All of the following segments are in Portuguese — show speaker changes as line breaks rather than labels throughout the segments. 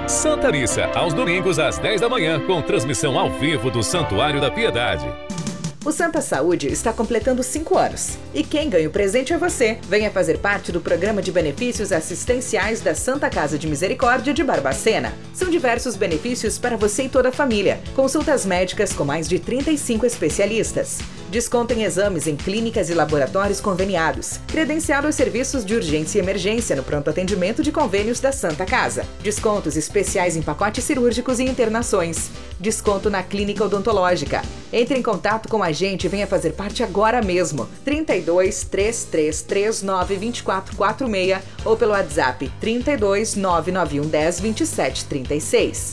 Santa Missa, aos domingos às 10 da manhã, com transmissão ao vivo do Santuário da Piedade.
O Santa Saúde está completando 5 anos. E quem ganha o presente é você. Venha fazer parte do programa de benefícios assistenciais da Santa Casa de Misericórdia de Barbacena. São diversos benefícios para você e toda a família. Consultas médicas com mais de 35 especialistas. Desconto em exames em clínicas e laboratórios conveniados. Credenciado aos serviços de urgência e emergência no pronto atendimento de convênios da Santa Casa. Descontos especiais em pacotes cirúrgicos e internações. Desconto na clínica odontológica. Entre em contato com a gente e venha fazer parte agora mesmo. 32 3339 2446 ou pelo WhatsApp 32 991 10 27 36.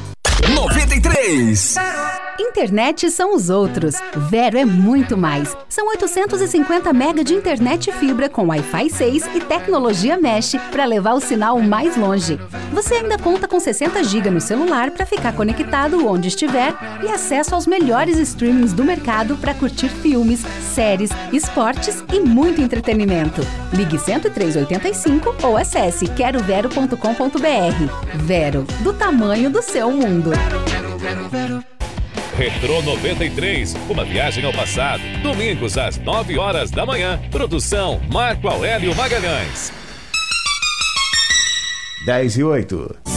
93.
Internet são os outros. Vero é muito mais. São 850 MB de internet fibra com Wi-Fi 6 e tecnologia Mesh para levar o sinal mais longe. Você ainda conta com 60 GB no celular para ficar conectado onde estiver e acesso aos melhores streamings do mercado para curtir filmes, séries, esportes e muito entretenimento. Ligue 10385 ou acesse querovero.com.br. Vero, do tamanho do seu mundo.
Retrô 93, uma viagem ao passado. Domingos às 9 horas da manhã. Produção Marco Aurélio Magalhães.
10 e 8.